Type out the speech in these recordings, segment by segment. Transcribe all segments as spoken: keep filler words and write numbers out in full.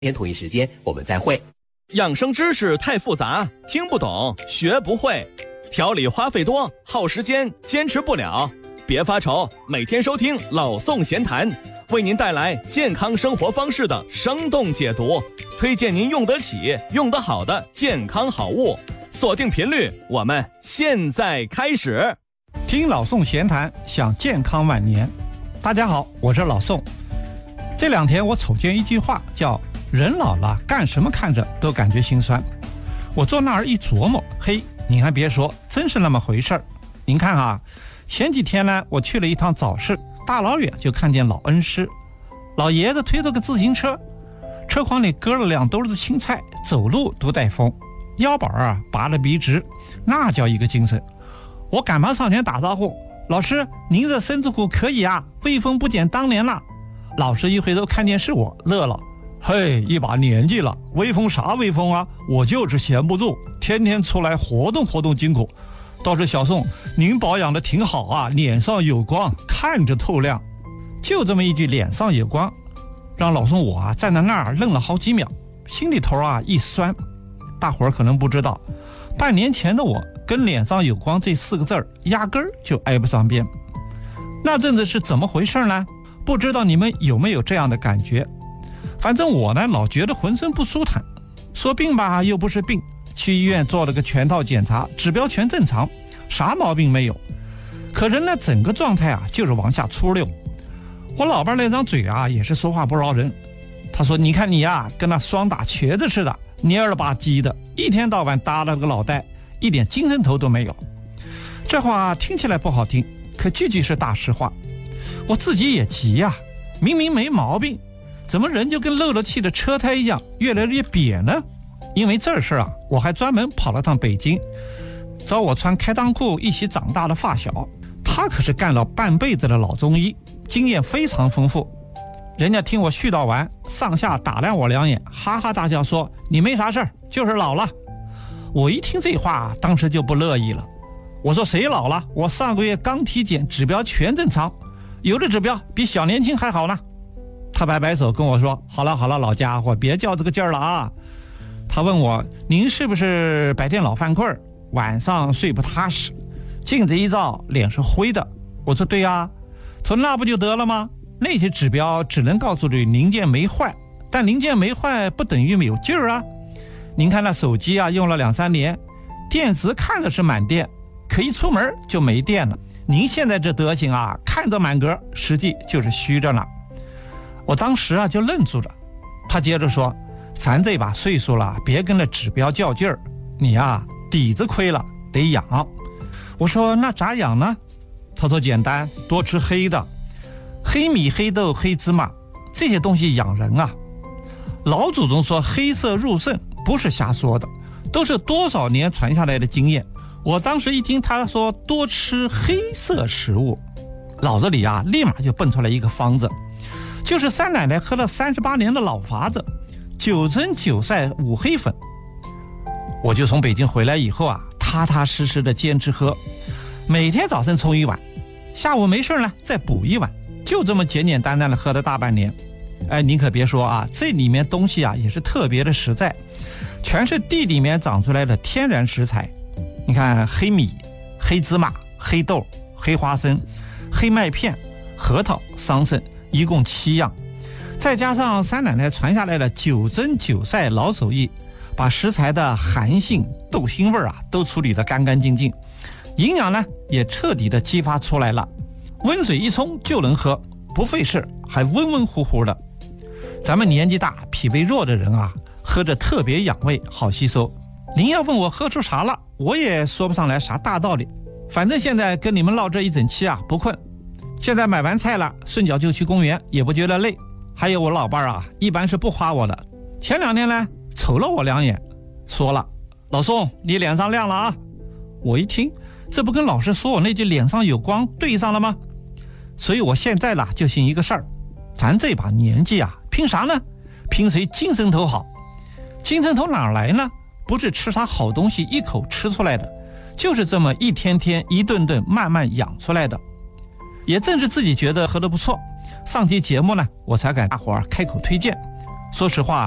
天同一时间我们再会。 养生知识太复杂，听不懂，学不会，调理花费多，耗时间，坚持不了。别发愁，每天收听老宋闲谈，为您带来健康生活方式的生动解读，推荐您用得起、用得好的健康好物。锁定频率，我们现在开始。 听老宋闲谈，想健康晚年。大家好，我是老宋。这两天我瞅见一句话，叫人老了干什么看着都感觉心酸。我坐那儿一琢磨，嘿，你还别说，真是那么回事儿。您看啊，前几天呢，我去了一趟早市，大老远就看见老恩师，老爷子推着个自行车，车筐里搁了两兜子青菜，走路都带风，腰板啊拔得笔直，那叫一个精神。我赶忙上前打招呼，老师，您这身子骨可以啊，威风不减当年了。老师一回头看见是我，乐了，嘿，一把年纪了，威风啥威风啊，我就是闲不住，天天出来活动活动筋骨。倒是小宋，您保养的挺好啊，脸上有光，看着透亮。就这么一句脸上有光，让老宋我啊站在那儿愣了好几秒，心里头啊一酸。大伙儿可能不知道，半年前的我跟脸上有光这四个字儿压根儿就挨不上边。那阵子是怎么回事呢？不知道你们有没有这样的感觉？反正我呢老觉得浑身不舒坦，说病吧又不是病，去医院做了个全套检查，指标全正常，啥毛病没有。可人呢整个状态啊就是往下出溜。我老伴那张嘴啊也是说话不饶人，他说你看你呀、啊、跟那双打瘸子似的，蔫了吧唧的，一天到晚耷拉个脑袋，一点精神头都没有。这话听起来不好听，可句句是大实话。我自己也急呀、啊，明明没毛病，怎么人就跟漏了气的车胎一样越来越瘪呢？因为这事啊，我还专门跑了趟北京，找我穿开裆裤一起长大的发小，他可是干了半辈子的老中医，经验非常丰富。人家听我絮叨完，上下打量我两眼，哈哈大笑说：“你没啥事儿，就是老了。”我一听这话，当时就不乐意了。我说：“谁老了？我上个月刚体检，指标全正常，有的指标比小年轻还好呢。”他摆摆手跟我说：“好了好了，老家伙，别较这个劲儿了啊。”他问我：“您是不是白天老犯困，晚上睡不踏实？镜子一照，脸是灰的。”我说：“对呀。”他说：“那不就得了吗？那些指标只能告诉你零件没坏，但零件没坏不等于没有劲儿啊。您看那手机啊，用了两三年，电池看着是满电，可一出门就没电了。您现在这德行啊，看着满格，实际就是虚着呢。”我当时啊就愣住了。他接着说：“咱这把岁数了，别跟那指标较劲儿，你啊底子亏了，得养。”我说：“那咋养呢？”他说：“简单，多吃黑的，黑米、黑豆、黑芝麻，这些东西养人啊。老祖宗说黑色入肾，不是瞎说的，都是多少年传下来的经验。”我当时一听他说多吃黑色食物，脑子里啊立马就蹦出来一个方子，就是三奶奶喝了三十八年的老法子，九蒸九晒五黑粉。我就从北京回来以后啊，踏踏实实的坚持喝，每天早晨冲一碗，下午没事呢再补一碗，就这么简简单单的喝了大半年。哎，您可别说啊，这里面东西啊也是特别的实在，全是地里面长出来的天然食材。你看黑米、黑芝麻、黑豆、黑花生、黑麦片、核桃、桑葚，一共七样，再加上三奶奶传下来的九蒸九晒老手艺，把食材的寒性、豆腥味啊都处理得干干净净，营养呢也彻底的激发出来了，温水一冲就能喝，不费事，还温温乎乎的。咱们年纪大脾胃弱的人啊，喝着特别养胃，好吸收。您要问我喝出啥了，我也说不上来啥大道理，反正现在跟你们唠这一整期啊不困。现在买完菜了，顺脚就去公园，也不觉得累。还有我老伴啊，一般是不夸我的，前两天呢瞅了我两眼，说了：“老宋，你脸上亮了啊。”我一听，这不跟老师说我那句脸上有光对上了吗？所以我现在啦就信一个事儿，咱这把年纪啊，拼啥呢？拼谁精神头好。精神头哪来呢？不是吃啥好东西一口吃出来的，就是这么一天天一顿顿慢慢养出来的。也正是自己觉得喝得不错，上期节目呢我才给大伙儿开口推荐。说实话，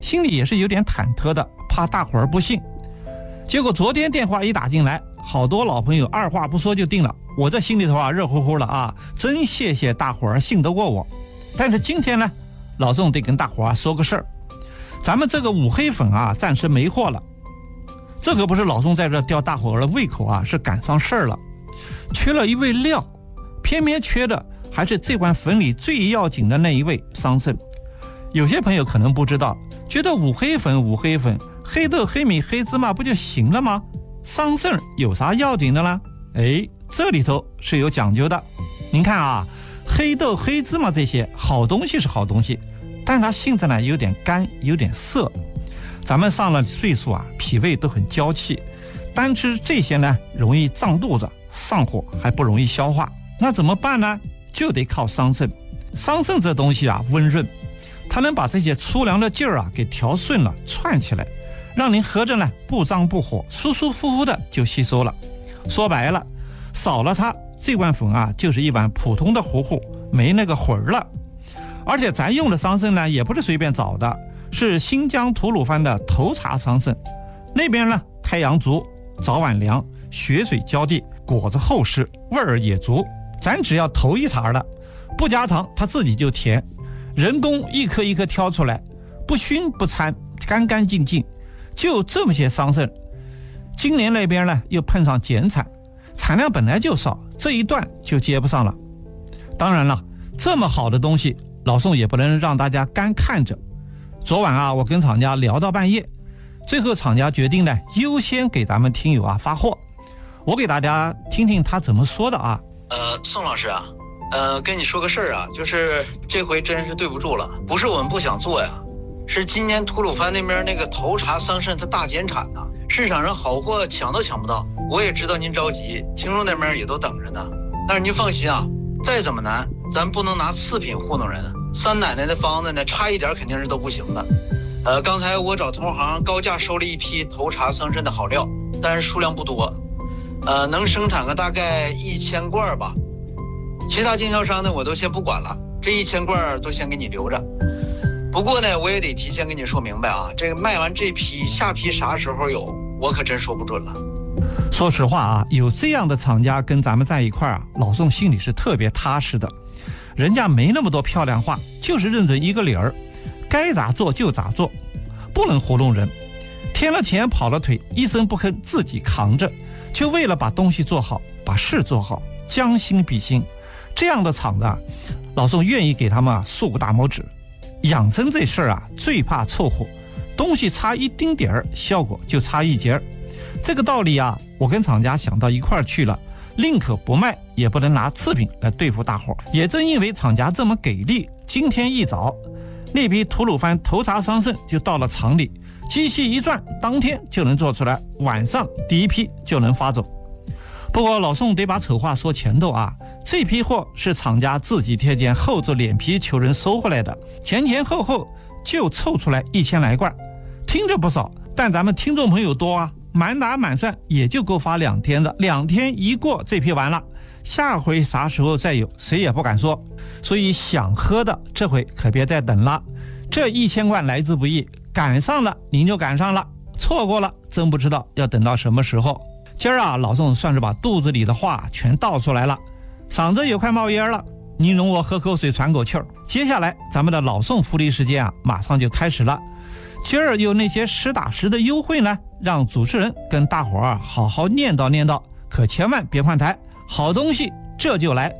心里也是有点忐忑的，怕大伙儿不信。结果昨天电话一打进来，好多老朋友二话不说就定了，我这心里头啊热乎乎了啊，真谢谢大伙儿信得过我。但是今天呢，老宋得跟大伙儿、啊、说个事儿，咱们这个五黑粉啊暂时没货了。这可不是老宋在这吊大伙儿的胃口啊，是赶上事儿了，缺了一味料，偏偏缺的还是这罐粉里最要紧的那一味桑葚。有些朋友可能不知道，觉得五黑粉五黑粉黑豆黑米黑芝麻不就行了吗？桑葚有啥要紧的呢？哎，这里头是有讲究的。您看啊，黑豆黑芝麻这些好东西是好东西，但它性质呢有点干有点涩，咱们上了岁数啊，脾胃都很娇气，单吃这些呢容易胀肚子上火，还不容易消化。那怎么办呢？就得靠桑葚。桑葚这东西啊温润，它能把这些粗粮的劲儿啊给调顺了串起来，让您喝着呢不脏不火，舒舒服服的就吸收了。说白了，少了它，这罐粉啊就是一碗普通的糊糊，没那个魂儿了。而且咱用的桑葚呢也不是随便找的，是新疆吐鲁番的头茬桑葚。那边呢太阳足，早晚凉，雪水浇地，果子厚实，味儿也足。咱只要头一茬的，不加糖它自己就甜，人工一颗一颗挑出来，不熏不掺，干干净净，就这么些桑葚。今年那边呢又碰上减产，产量本来就少，这一段就接不上了。当然了，这么好的东西老宋也不能让大家干看着。昨晚啊我跟厂家聊到半夜，最后厂家决定呢优先给咱们听友啊发货。我给大家听听他怎么说的啊。 呃，宋老师啊，呃，跟你说个事儿啊，就是这回真是对不住了，不是我们不想做呀，是今年吐鲁番那边那个头茬桑葚它大减产呐、啊，市场上好货抢都抢不到。我也知道您着急，听众那边也都等着呢。但是您放心啊，再怎么难，咱不能拿次品糊弄人。三奶奶的方子呢，差一点肯定是都不行的。呃，刚才我找同行高价收了一批头茬桑葚的好料，但是数量不多。呃，能生产个大概一千罐吧，其他经销商呢我都先不管了，这一千罐都先给你留着。不过呢，我也得提前跟你说明白啊，这个卖完这批，下批啥时候有，我可真说不准了。 说实话啊，有这样的厂家跟咱们在一块儿啊，老宋心里是特别踏实的。人家没那么多漂亮话，就是认准一个理儿，该咋做就咋做，不能糊弄人。添了钱跑了腿，一声不吭自己扛着，就为了把东西做好，把事做好，将心比心。这样的厂子啊，老宋愿意给他们啊竖个大拇指。养生这事儿啊，最怕凑合，东西差一丁点儿，效果就差一截儿。这个道理啊，我跟厂家想到一块儿去了，宁可不卖，也不能拿次品来对付大伙儿。也正因为厂家这么给力，今天一早，那批吐鲁番头茬桑葚就到了厂里，机器一转，当天就能做出来，晚上第一批就能发走。不过老宋得把丑话说前头啊，这批货是厂家自己贴件厚着脸皮求人收回来的，前前后后就凑出来一千来罐，听着不少，但咱们听众朋友多啊，满打满算也就够发两天的，两天一过这批完了，下回啥时候再有谁也不敢说。所以想喝的这回可别再等了，这一千罐来之不易，赶上了您就赶上了，错过了真不知道要等到什么时候。今儿啊，老宋算是把肚子里的话全倒出来了，嗓子也快冒烟了，您容我喝口水喘口气儿。接下来咱们的老宋福利时间啊马上就开始了。今儿有那些实打实的优惠呢，让主持人跟大伙儿好好念叨念叨，可千万别换台，好东西这就来。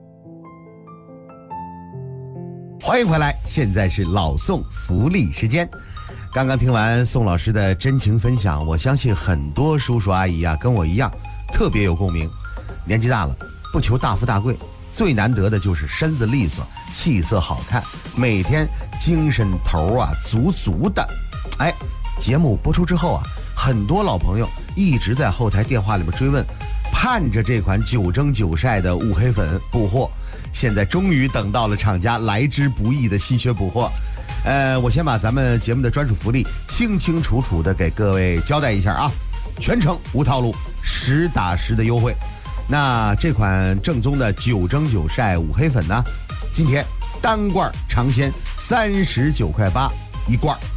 欢迎回来，现在是老宋福利时间。刚刚听完宋老师的真情分享，我相信很多叔叔阿姨啊跟我一样特别有共鸣。年纪大了，不求大富大贵，最难得的就是身子利索，气色好看，每天精神头啊足足的。哎，节目播出之后啊，很多老朋友一直在后台电话里面追问，盼着这款九蒸九晒的五黑粉补货，现在终于等到了厂家来之不易的稀缺补货。呃，我先把咱们节目的专属福利清清楚楚的给各位交代一下啊，全程无套路，实打实的优惠。那这款正宗的九蒸九晒五黑粉呢，今天单罐尝鲜三十九块八一罐，